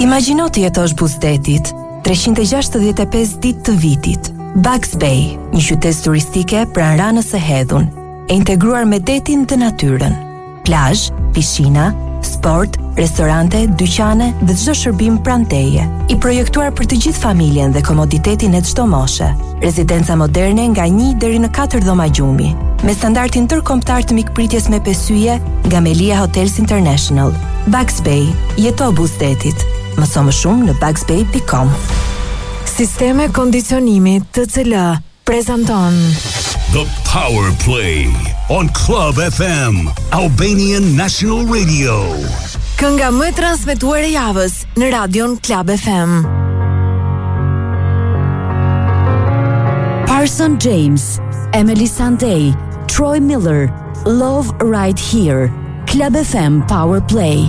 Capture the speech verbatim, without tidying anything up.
Imagjino të jetosh buzëdetit, treqind e gjashtëdhjetë e pesë ditë të vitit. Bugs Bay, një qytet turistike pranë Ranës së Hedhun, e integruar me detin dhe natyrën. Plazh, pishina, sport, restorante, dyqane dhe çdo shërbim pranë teje. I projektuar për të gjithë familjen dhe komoditetin e çdo moshe. Rezidenca moderne nga një deri në katër dhoma gjumi, me standardin ndërkombëtar të mikpritjes me pesë nga Melia Hotels International. Bugs Bay, jeto buzëdetit. Mëso më shumë në bugs bay dot com. Sisteme kondicionimi T C L prezanton The Power Play on Club F M, Albanian National Radio. Kënga më e transmetuar e javës në radion Club F M. Parson James, Emily Sandé, Troy Miller, Love Right Here. Club F M Power Play.